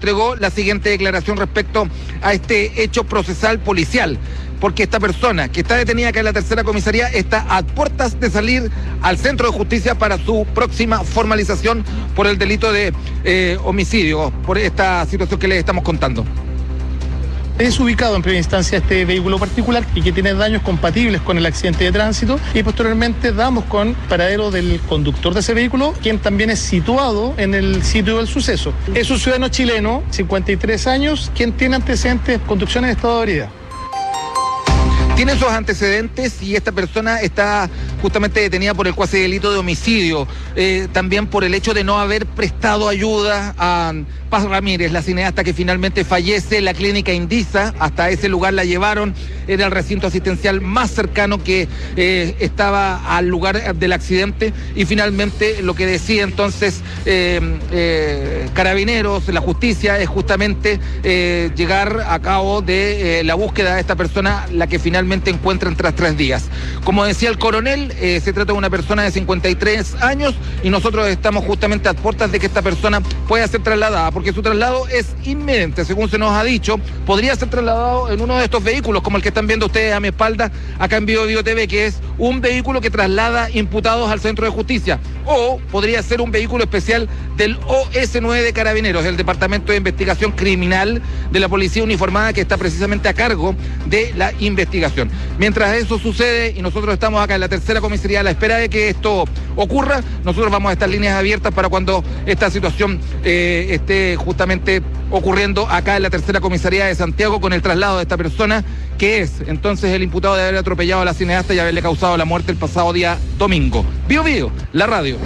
entregó la siguiente declaración respecto a este hecho procesal policial, porque esta persona que está detenida acá en la tercera comisaría está a puertas de salir al centro de justicia para su próxima formalización por el delito de homicidio, por esta situación que les estamos contando. Es ubicado en primera instancia este vehículo particular y que tiene daños compatibles con el accidente de tránsito, y posteriormente damos con paradero del conductor de ese vehículo, quien también es situado en el sitio del suceso. Es un ciudadano chileno, 53 años, quien tiene antecedentes de conducción en estado de ebriedad. Tiene esos antecedentes y esta persona está justamente detenida por el cuasi delito de homicidio, también por el hecho de no haber prestado ayuda a Paz Ramírez, la cineasta que finalmente fallece. La clínica Indisa, hasta ese lugar la llevaron, era el recinto asistencial más cercano que estaba al lugar del accidente, y finalmente lo que decía entonces Carabineros, la justicia, es justamente llegar a cabo de la búsqueda de esta persona, la que finalmente encuentran tras 3 días. Como decía el coronel, se trata de una persona de 53 años y nosotros estamos justamente a puertas de que esta persona pueda ser trasladada, porque su traslado es inminente, según se nos ha dicho. Podría ser trasladado en uno de estos vehículos, como el que están viendo ustedes a mi espalda, acá en Bio TV, que es un vehículo que traslada imputados al centro de justicia, o podría ser un vehículo especial del OS9 de Carabineros, el Departamento de Investigación Criminal de la Policía Uniformada, que está precisamente a cargo de la investigación. Mientras eso sucede y nosotros estamos acá en la tercera comisaría a la espera de que esto ocurra, nosotros vamos a estar líneas abiertas para cuando esta situación esté justamente ocurriendo acá en la tercera comisaría de Santiago, con el traslado de esta persona, que es entonces el imputado de haber atropellado a la cineasta y haberle causado la muerte el pasado día domingo. Bio, la radio.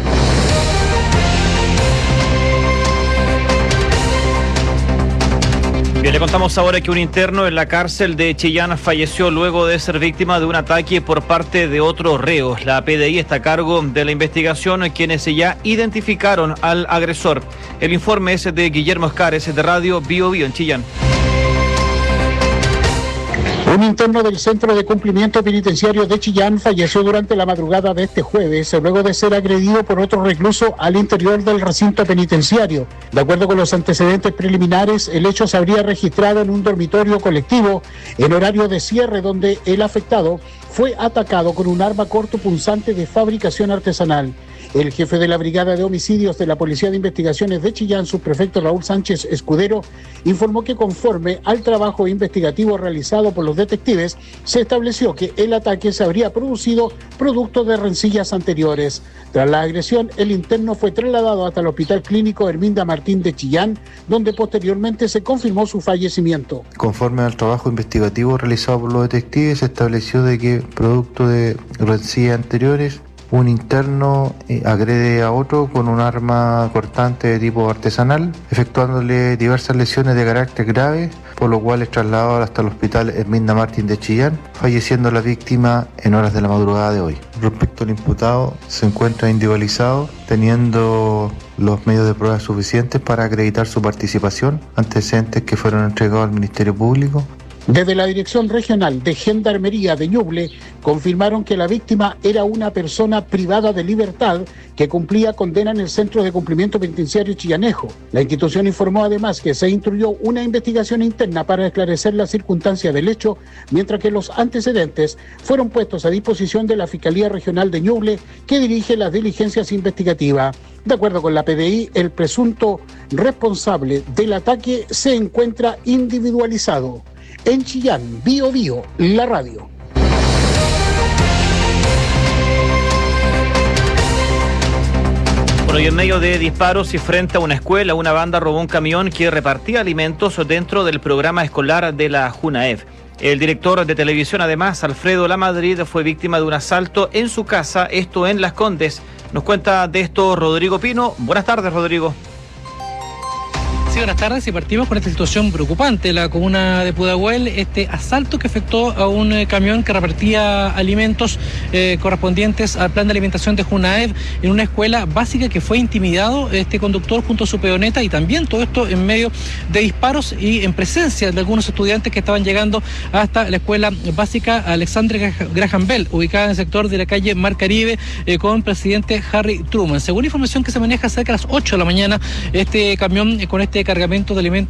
Bien, le contamos ahora que un interno en la cárcel de Chillán falleció luego de ser víctima de un ataque por parte de otro reo. La PDI está a cargo de la investigación, quienes ya identificaron al agresor. El informe es de Guillermo Escares, de Radio Bio en Chillán. Un interno del Centro de Cumplimiento Penitenciario de Chillán falleció durante la madrugada de este jueves, luego de ser agredido por otro recluso al interior del recinto penitenciario. De acuerdo con los antecedentes preliminares, el hecho se habría registrado en un dormitorio colectivo en horario de cierre, donde el afectado fue atacado con un arma cortopunzante de fabricación artesanal. El jefe de la Brigada de Homicidios de la Policía de Investigaciones de Chillán, subprefecto Raúl Sánchez Escudero, informó que conforme al trabajo investigativo realizado por los detectives, se estableció que el ataque se habría producido producto de rencillas anteriores. Tras la agresión, el interno fue trasladado hasta el Hospital Clínico Herminda Martín de Chillán, donde posteriormente se confirmó su fallecimiento. Conforme al trabajo investigativo realizado por los detectives, se estableció de que, producto de rencillas anteriores, un interno agrede a otro con un arma cortante de tipo artesanal, efectuándole diversas lesiones de carácter grave, por lo cual es trasladado hasta el Hospital Herminda Martín de Chillán, falleciendo la víctima en horas de la madrugada de hoy. Respecto al imputado, se encuentra individualizado, teniendo los medios de prueba suficientes para acreditar su participación, antecedentes que fueron entregados al Ministerio Público. Desde la Dirección Regional de Gendarmería de Ñuble confirmaron que la víctima era una persona privada de libertad que cumplía condena en el Centro de Cumplimiento Penitenciario Chillanejo. La institución informó además que se instruyó una investigación interna para esclarecer las circunstancias del hecho, mientras que los antecedentes fueron puestos a disposición de la Fiscalía Regional de Ñuble, que dirige las diligencias investigativas. De acuerdo con la PDI, el presunto responsable del ataque se encuentra individualizado. En Chillán, Bio, la radio. Bueno, y en medio de disparos y frente a una escuela, una banda robó un camión que repartía alimentos dentro del programa escolar de la JUNAEV. El director de televisión, además, Alfredo Lamadrid, fue víctima de un asalto en su casa, esto en Las Condes. Nos cuenta de esto Rodrigo Pino. Buenas tardes, Rodrigo. Sí, buenas tardes, y partimos con esta situación preocupante en la comuna de Pudahuel, este asalto que afectó a un camión que repartía alimentos correspondientes al plan de alimentación de JUNAEV en una escuela básica, que fue intimidado este conductor junto a su peoneta, y también todo esto en medio de disparos y en presencia de algunos estudiantes que estaban llegando hasta la escuela básica Alexander Graham Bell, ubicada en el sector de la calle Mar Caribe, con presidente Harry Truman. Según información que se maneja, cerca de las 8 de la mañana, este camión con este cargamento de alimentos